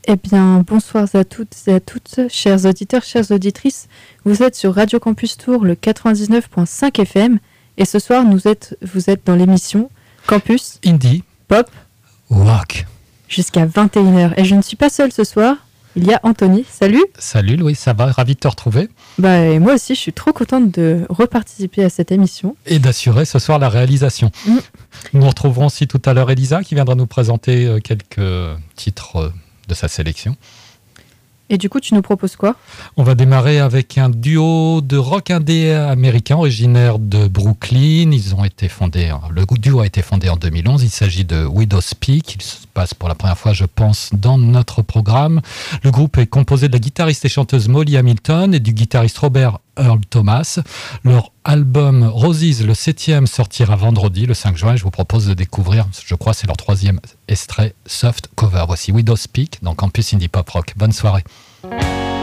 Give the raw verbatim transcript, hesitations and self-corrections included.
Eh bien, bonsoir à toutes et à toutes, chers auditeurs, chères auditrices. Vous êtes sur Radio Campus Tours, le quatre-vingt-dix-neuf virgule cinq F M. Et ce soir, nous êtes, vous êtes dans l'émission Campus Indie Pop Rock. Jusqu'à vingt et une heures. Et je ne suis pas seule ce soir. Il y a Anthony. Salut. Salut Louis, ça va? Ravi de te retrouver. Bah, et moi aussi, je suis trop contente de reparticiper à cette émission. Et d'assurer ce soir la réalisation. Mm. Nous retrouverons aussi tout à l'heure Elisa qui viendra nous présenter quelques titres de sa sélection. Et du coup, tu nous proposes quoi? On va démarrer avec un duo de rock indé américain originaire de Brooklyn. Ils ont été fondés, le duo a été fondé en deux mille onze. Il s'agit de Widowspeak. Il se passe pour la première fois, je pense, dans notre programme. Le groupe est composé de la guitariste et chanteuse Molly Hamilton et du guitariste Robert Earl Thomas. Leur album Roses, le septième, sortira vendredi, le cinq juin. Je vous propose de découvrir, je crois, c'est leur troisième extrait Soft Cover. Voici Widowspeak dans Campus Indie Pop Rock. Bonne soirée.